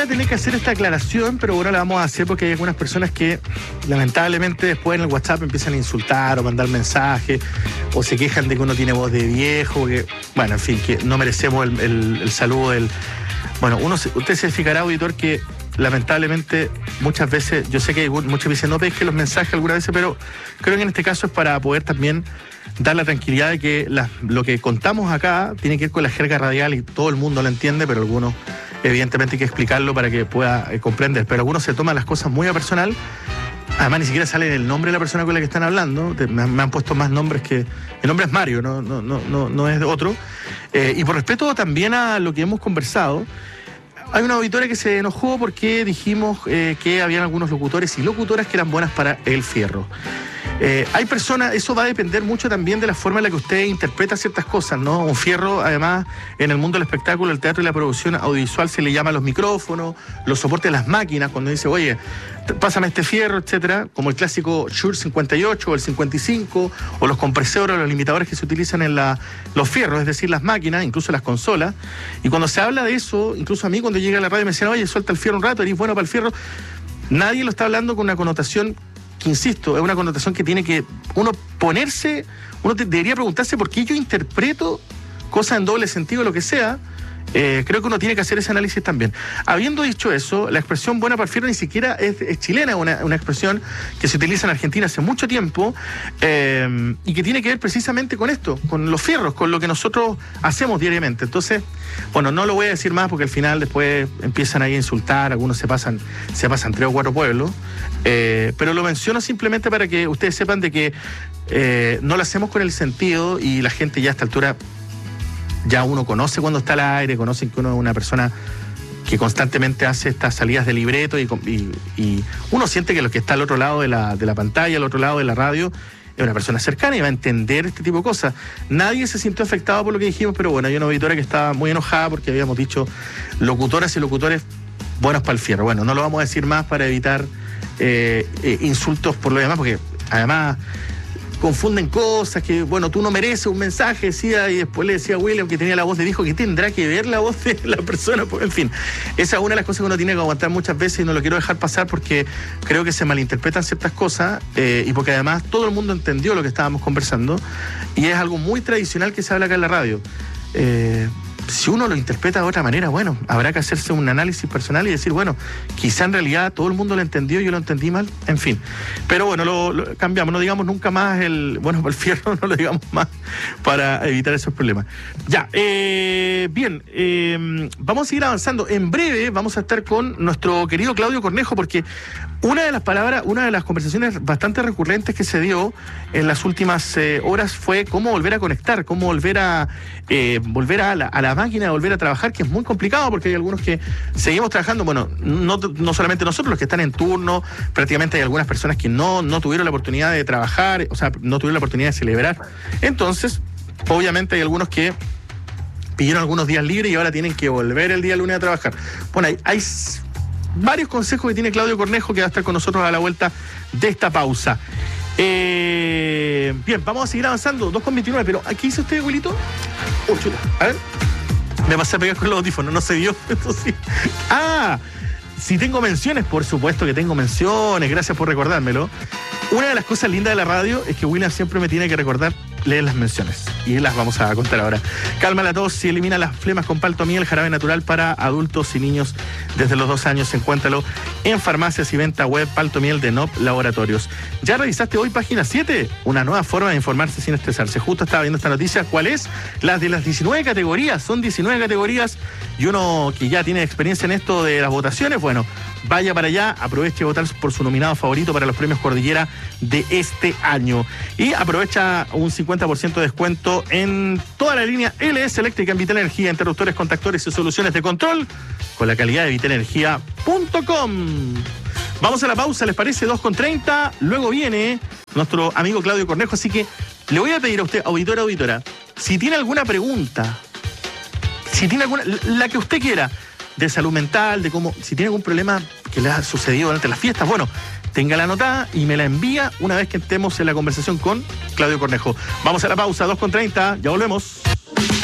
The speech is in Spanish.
quisiera tener que hacer esta aclaración, pero bueno, la vamos a hacer porque hay algunas personas que lamentablemente después en el WhatsApp empiezan a insultar o mandar mensajes o se quejan de que uno tiene voz de viejo, que, bueno, en fin, que no merecemos el saludo del... Bueno, usted se fijará, auditor, que lamentablemente muchas veces, yo sé que muchas veces no deje los mensajes algunas veces, pero creo que en este caso es para poder también dar la tranquilidad de que lo que contamos acá tiene que ver con la jerga radial y todo el mundo lo entiende, pero algunos evidentemente hay que explicarlo para que pueda comprender, pero algunos se toman las cosas muy a personal. Además ni siquiera sale el nombre de la persona con la que están hablando. Me han puesto más nombres que... El nombre es Mario, no es de otro. Y por respeto también a lo que hemos conversado, hay una auditoria que se enojó porque dijimos que habían algunos locutores y locutoras que eran buenas para el fierro. Hay personas, eso va a depender mucho también de la forma en la que usted interpreta ciertas cosas, ¿no? Un fierro, además, en el mundo del espectáculo, el teatro y la producción audiovisual se le llama los micrófonos, los soportes de las máquinas, cuando dice, oye, pásame este fierro, etcétera, como el clásico Shure 58 o el 55, o los compresores o los limitadores que se utilizan en los fierros, es decir, las máquinas, incluso las consolas. Y cuando se habla de eso, incluso a mí cuando llegué a la radio me decían, oye, suelta el fierro un rato, eres bueno para el fierro. Nadie lo está hablando con una connotación que, insisto, es una connotación que tiene que uno ponerse, debería preguntarse por qué yo interpreto cosas en doble sentido, lo que sea. Creo que uno tiene que hacer ese análisis también. Habiendo dicho eso, la expresión buena para el fierro ni siquiera es chilena, una expresión que se utiliza en Argentina hace mucho tiempo y que tiene que ver precisamente con esto, con los fierros, con lo que nosotros hacemos diariamente. Entonces, bueno, no lo voy a decir más porque al final después empiezan ahí a insultar, algunos se pasan 3 o 4 pueblos, pero lo menciono simplemente para que ustedes sepan de que no lo hacemos con el sentido y la gente ya a esta altura ya uno conoce cuando está al aire, conocen que uno es una persona que constantemente hace estas salidas de libreto y uno siente que lo que está al otro lado de la pantalla, al otro lado de la radio, es una persona cercana y va a entender este tipo de cosas. Nadie se sintió afectado por lo que dijimos, pero bueno, hay una auditora que estaba muy enojada porque habíamos dicho locutoras y locutores buenos para el fierro. Bueno, no lo vamos a decir más para evitar insultos por lo demás, porque además confunden cosas, que bueno, tú no mereces un mensaje, decía, y después le decía a William que tenía la voz de viejo, que tendrá que ver la voz de la persona, pues, en fin, esa es una de las cosas que uno tiene que aguantar muchas veces y no lo quiero dejar pasar porque creo que se malinterpretan ciertas cosas y porque además todo el mundo entendió lo que estábamos conversando y es algo muy tradicional que se habla acá en la radio. Si uno lo interpreta de otra manera, bueno, habrá que hacerse un análisis personal y decir, bueno, quizá en realidad todo el mundo lo entendió y yo lo entendí mal, en fin. Pero bueno, lo cambiamos, no digamos nunca más el fierro, no lo digamos más para evitar esos problemas. Ya, bien, vamos a seguir avanzando. En breve vamos a estar con nuestro querido Claudio Cornejo porque una de las conversaciones bastante recurrentes que se dio en las últimas horas fue cómo volver a conectar, cómo volver a la máquina, volver a trabajar, que es muy complicado porque hay algunos que seguimos trabajando, bueno, no solamente nosotros, los que están en turno, prácticamente hay algunas personas que no tuvieron la oportunidad de trabajar, o sea, no tuvieron la oportunidad de celebrar. Entonces, obviamente hay algunos que pidieron algunos días libres y ahora tienen que volver el día lunes a trabajar. Bueno, hay varios consejos que tiene Claudio Cornejo que va a estar con nosotros a la vuelta de esta pausa. Bien, vamos a seguir avanzando, 2:29, pero ¿qué hizo usted, abuelito? Chuta, a ver. Me pasé a pegar con los audífonos, no se dio. Entonces, si tengo menciones, por supuesto que tengo menciones, gracias por recordármelo. Una de las cosas lindas de la radio es que William siempre me tiene que recordar leer las menciones y las vamos a contar ahora. Calma la tos y elimina las flemas con palto miel, jarabe natural para adultos y niños desde los 2 años. Encuéntralo en farmacias y venta web Palto Miel de NOP Laboratorios. ¿Ya revisaste hoy página 7? Una nueva forma de informarse sin estresarse. Justo estaba viendo esta noticia. ¿Cuál es? Las de las 19 categorías. Son 19 categorías y uno que ya tiene experiencia en esto de las votaciones, bueno, vaya para allá, aproveche y votar por su nominado favorito para los premios Cordillera de este año. Y aprovecha un 50% de descuento en toda la línea LS Eléctrica en Vital Energía, interruptores, contactores y soluciones de control con la calidad de vitalenergia.com. Vamos a la pausa, ¿les parece? 2:30. Luego viene nuestro amigo Claudio Cornejo, así que le voy a pedir a usted, auditora, si tiene alguna pregunta, la que usted quiera, de salud mental, de cómo, si tiene algún problema que le ha sucedido durante las fiestas, bueno, téngala anotada y me la envía una vez que estemos en la conversación con Claudio Cornejo. Vamos a la pausa, 2:30, ya volvemos.